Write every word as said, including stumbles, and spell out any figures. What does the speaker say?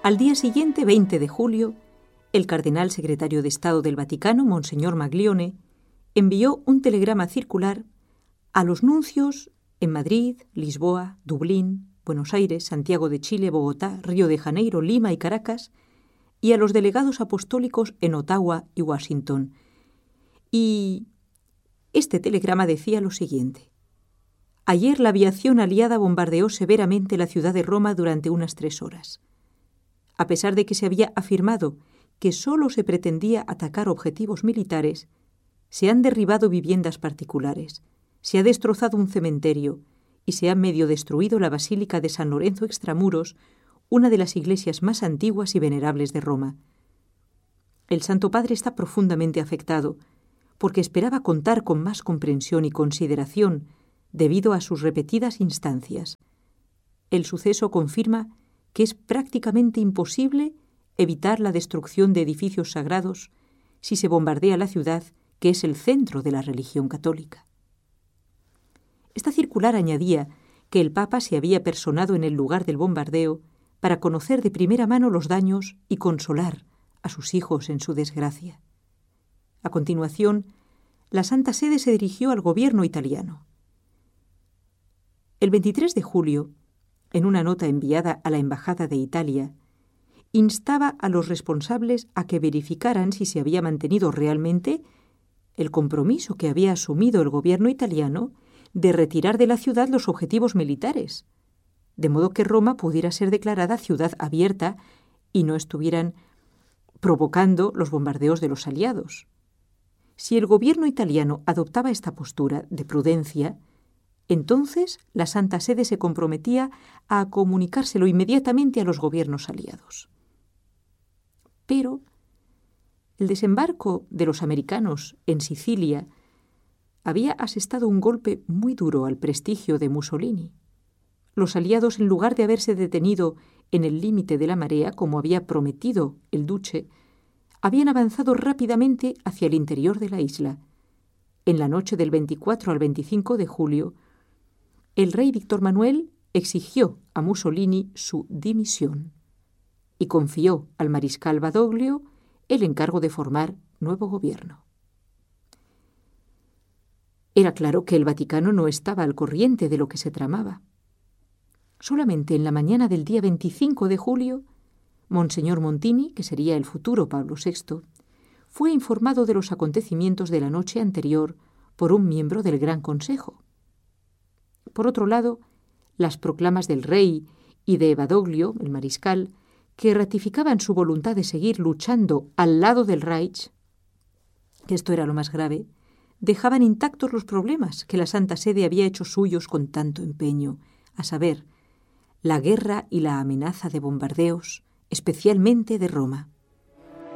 Al día siguiente, veinte de julio, el cardenal secretario de Estado del Vaticano, Monseñor Maglione, envió un telegrama circular a los nuncios en Madrid, Lisboa, Dublín, Buenos Aires, Santiago de Chile, Bogotá, Río de Janeiro, Lima y Caracas, y a los delegados apostólicos en Ottawa y Washington. Y este telegrama decía lo siguiente: ayer la aviación aliada bombardeó severamente la ciudad de Roma durante unas tres horas. A pesar de que se había afirmado que solo se pretendía atacar objetivos militares, se han derribado viviendas particulares, se ha destrozado un cementerio y se ha medio destruido la Basílica de San Lorenzo Extramuros, una de las iglesias más antiguas y venerables de Roma. El Santo Padre está profundamente afectado, porque esperaba contar con más comprensión y consideración debido a sus repetidas instancias. El suceso confirma que es prácticamente imposible evitar la destrucción de edificios sagrados si se bombardea la ciudad, que es el centro de la religión católica. Esta circular añadía que el Papa se había personado en el lugar del bombardeo para conocer de primera mano los daños y consolar a sus hijos en su desgracia. A continuación, la Santa Sede se dirigió al gobierno italiano. El veintitrés de julio, en una nota enviada a la Embajada de Italia, instaba a los responsables a que verificaran si se había mantenido realmente el compromiso que había asumido el gobierno italiano de retirar de la ciudad los objetivos militares, de modo que Roma pudiera ser declarada ciudad abierta y no estuvieran provocando los bombardeos de los aliados. Si el gobierno italiano adoptaba esta postura de prudencia, entonces la Santa Sede se comprometía a comunicárselo inmediatamente a los gobiernos aliados. Pero el desembarco de los americanos en Sicilia había asestado un golpe muy duro al prestigio de Mussolini. Los aliados, en lugar de haberse detenido en el límite de la marea, como había prometido el duce, habían avanzado rápidamente hacia el interior de la isla. En la noche del veinticuatro al veinticinco de julio, el rey Víctor Manuel exigió a Mussolini su dimisión y confió al mariscal Badoglio el encargo de formar nuevo gobierno. Era claro que el Vaticano no estaba al corriente de lo que se tramaba. Solamente en la mañana del día veinticinco de julio, Monseñor Montini, que sería el futuro Pablo sexto, fue informado de los acontecimientos de la noche anterior por un miembro del Gran Consejo. Por otro lado, las proclamas del rey y de Badoglio, el mariscal, que ratificaban su voluntad de seguir luchando al lado del Reich, que esto era lo más grave, dejaban intactos los problemas que la Santa Sede había hecho suyos con tanto empeño, a saber, la guerra y la amenaza de bombardeos, especialmente de Roma.